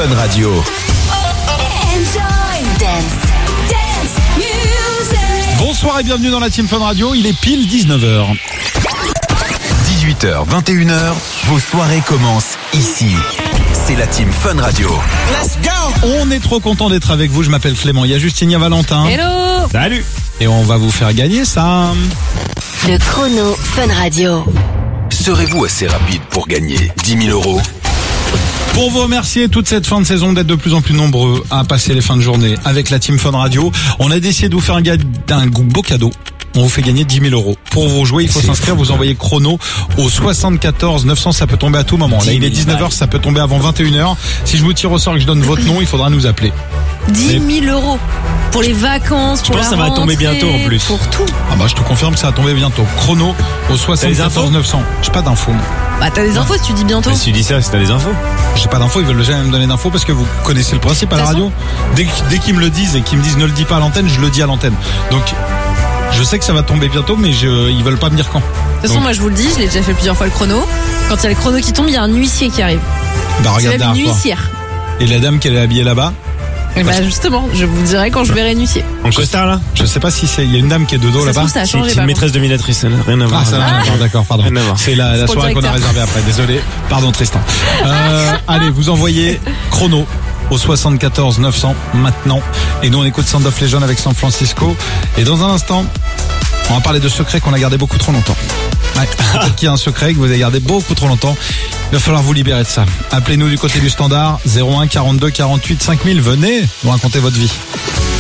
Fun Radio. Bonsoir et bienvenue dans la Team Fun Radio, il est pile 19h. 18h, 21h, vos soirées commencent ici. C'est la Team Fun Radio. Let's go! On est trop content d'être avec vous, je m'appelle Clément, il y a Justine, il y a Valentin. Hello! Salut! Et on va vous faire gagner ça. Le chrono Fun Radio. Serez-vous assez rapide pour gagner 10 000 €? Pour vous remercier toute cette fin de saison d'être de plus en plus nombreux à passer les fins de journée avec la Team Fun Radio, on a décidé de vous faire un beau cadeau. On vous fait gagner 10 000 €. Pour vous jouer, il faut s'inscrire, vous envoyez chrono au 74 900, ça peut tomber à tout moment. Là, il est 19h, ça peut tomber avant 21h. Si je vous tire au sort et que je donne votre nom, il faudra nous appeler. 10 000 € pour les vacances, pour la rentrée. Je pense que ça va tomber bientôt en plus. Pour tout. Ah bah je te confirme que ça va tomber bientôt. Chrono au 74 900. J'ai pas d'infos. Bah t'as des infos si tu dis bientôt. Si tu dis ça, c'est t'as des infos. J'ai pas d'infos, ils veulent jamais me donner d'infos parce que vous connaissez le principe à la radio. Dès qu'ils me le disent et qu'ils me disent ne le dis pas à l'antenne, je le dis à l'antenne. Donc je sais que ça va tomber bientôt, mais ils veulent pas me dire quand. De toute façon, moi je vous le dis, je l'ai déjà fait plusieurs fois le chrono. Quand il y a le chrono qui tombe, il y a un huissier qui arrive. Bah regarde une huissière. Et la dame qu'elle est habillée là-bas. Et bah justement, je vous dirai quand je verrai une huissier. En costard là. Je sais pas si il y a une dame qui est de dos là-bas. C'est une maîtresse dominatrice, ça n'a rien à voir. Ah ça n'a rien à voir, d'accord, pardon. Rien à voir. C'est la soirée qu'on a réservée après, désolé. Pardon Tristan. Allez, vous envoyez chrono au 74 900 maintenant. Et nous on écoute Sound of Legend avec San Francisco. Et dans un instant, on va parler de secrets qu'on a gardés beaucoup trop longtemps. Ouais, peut-être qu'il y a un secret que vous avez gardé beaucoup trop longtemps. Il va falloir vous libérer de ça. Appelez-nous du côté du standard 01 42 48 5000. Venez nous raconter votre vie.